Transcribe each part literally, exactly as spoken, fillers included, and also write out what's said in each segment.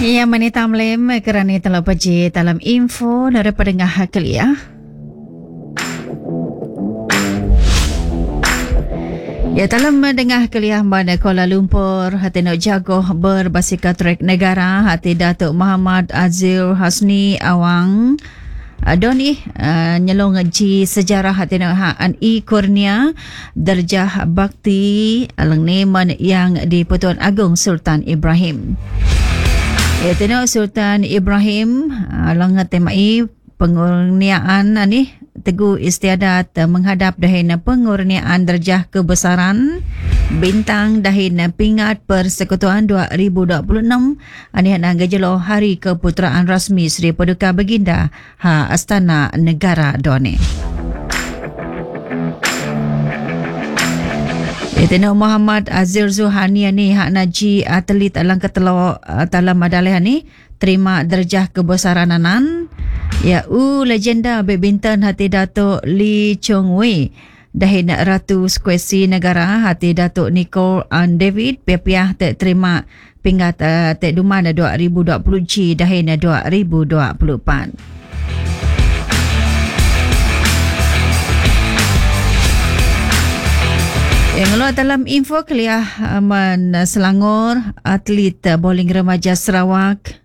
Ya, manita mlem kerana telah baca dalam info dari pendengar kelia. Ya, dalam mendengar kelia mana Kuala Lumpur, hati nak jago berbasikal trek negara, hati Datuk Muhammad Azil Hasni Awang. Doni uh, nyelong ji sejarah hati nak An I Kurnia Darjah Bakti alang neman yang di Pertuan Agong Sultan Ibrahim. Ya, tengok Sultan Ibrahim alang temai pengurniaan ni teguh istiadat menghadap dahin pengurniaan darjah kebesaran bintang dahin pingat Persekutuan dua ribu dua puluh enam ani nang gejelo hari keputeraan rasmi Sri Paduka Baginda ha Astana Negara Doni. Tengok Muhammad Azir Zuhani ni hak naji atlet alang ketelo dalam madalih ni terima darjah kebesaran anan. Ya, u legenda badminton hati Datuk Lee Chong Wei dahin Ratu Squashi Negara hati Datuk Nicole and David piah-piah tak terima pingat uh, tak duman dua ribu dua puluh G dahin dua ribu dua puluh empat. Yang lalu dalam info kuliah aman Selangor, atlet bowling remaja Sarawak.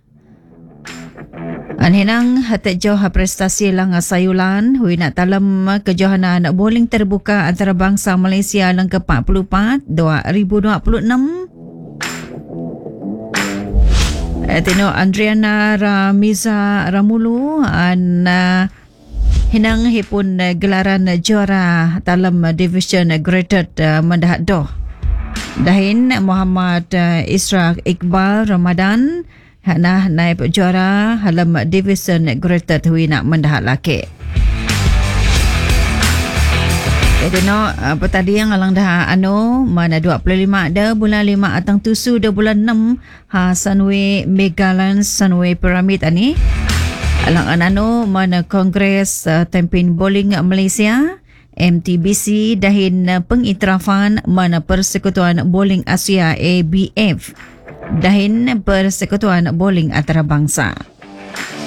Anhenang hatak jauh prestasi lang sayulan, hui nak dalam kejohanan bowling terbuka antarabangsa Malaysia lang ke empat puluh empat dua ribu dua puluh enam. Tino Andriana Ramiza Ramulu an hinang hipun gelaran juara dalam division graded mendahat doh. Dahin Muhammad Israq Iqbal Ramadan Hanah naib juara dalam division graded hui nak mendahat laki. Itu no pertandingan alang dah anu mana dua puluh lima dah bulan lima atang tusu dah bulan enam ha Sunway Megaland Sunway Pyramid ani. Alang anano mana Kongres uh, Tempin Bowling Malaysia M T B C dahin uh, pengitirafan mana Persekutuan Bowling Asia A B F dahin Persekutuan Bowling Antarabangsa.